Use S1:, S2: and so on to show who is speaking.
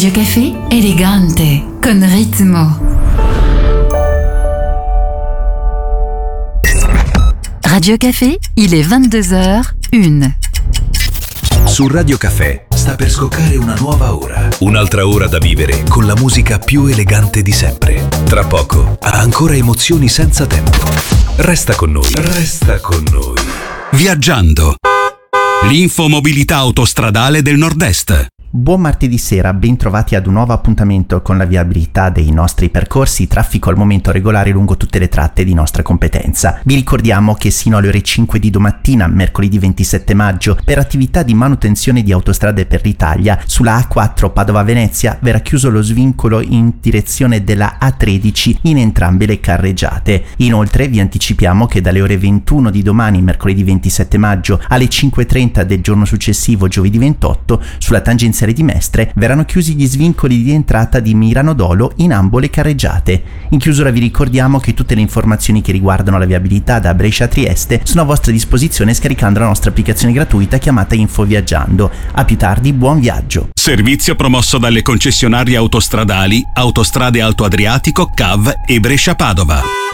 S1: Radio Café, elegante, con ritmo. Radio Café, il est 22h01.
S2: Su Radio Café sta per scoccare una nuova ora. Un'altra ora da vivere con la musica più elegante di sempre. Tra poco, ancora emozioni senza tempo. Resta con noi. Resta con noi.
S3: Viaggiando. L'infomobilità autostradale del Nord-Est.
S4: Buon martedì sera, ben trovati ad un nuovo appuntamento con la viabilità dei nostri percorsi, traffico al momento regolare lungo tutte le tratte di nostra competenza. Vi ricordiamo che sino alle ore 5 di domattina, mercoledì 27 maggio, per attività di manutenzione di autostrade per l'Italia, sulla A4 Padova-Venezia verrà chiuso lo svincolo in direzione della A13 in entrambe le carreggiate. Inoltre vi anticipiamo che dalle ore 21 di domani, mercoledì 27 maggio, alle 5:30 del giorno successivo, giovedì 28, sulla tangenziale di Mestre verranno chiusi gli svincoli di entrata di Mirano Dolo in ambo le carreggiate. In chiusura vi ricordiamo che tutte le informazioni che riguardano la viabilità da Brescia a Trieste sono a vostra disposizione scaricando la nostra applicazione gratuita chiamata Info Viaggiando. A più tardi, buon viaggio.
S3: Servizio promosso dalle concessionarie autostradali Autostrade Alto Adriatico, CAV e Brescia Padova.